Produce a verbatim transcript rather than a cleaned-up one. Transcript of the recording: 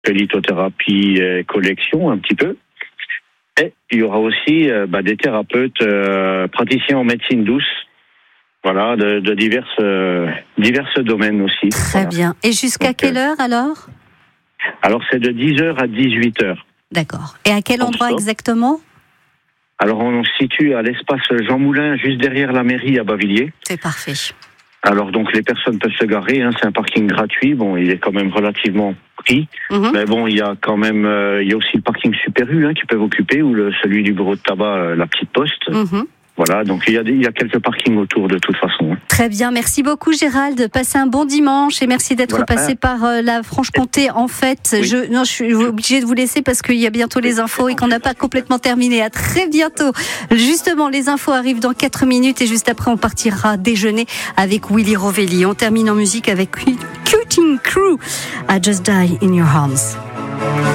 lithothérapie et collection un petit peu. Et il y aura aussi euh, bah, des thérapeutes euh, praticiens en médecine douce, voilà, de, de diverses, euh, diverses domaines aussi. Très voilà. bien. Et jusqu'à Donc, quelle heure alors ? Alors c'est de dix heures à dix-huit heures. D'accord. Et à quel En endroit stop. exactement ? Alors on se situe à l'espace Jean Moulin, juste derrière la mairie à Bavilliers. C'est parfait. Alors donc les personnes peuvent se garer, hein, c'est un parking gratuit. Bon, il est quand même relativement pris, Mhm. mais bon, il y a quand même, euh, il y a aussi le parking Super U hein, qui peuvent occuper ou le celui du bureau de tabac, euh, la petite poste. Mhm. Voilà, donc il y a des, il y a quelques parkings autour de toute façon. Hein. Très bien, merci beaucoup Gérald. Passez un bon dimanche et merci d'être Voilà. passé par euh, la Franche-Comté. En fait, Oui. je, non, je suis obligée de vous laisser parce qu'il y a bientôt les infos et qu'on n'a pas complètement terminé. À très bientôt. Justement, les infos arrivent dans quatre minutes et juste après, on partira déjeuner avec Willy Rovelli. On termine en musique avec Cutting Crew. I Just Die in Your Arms.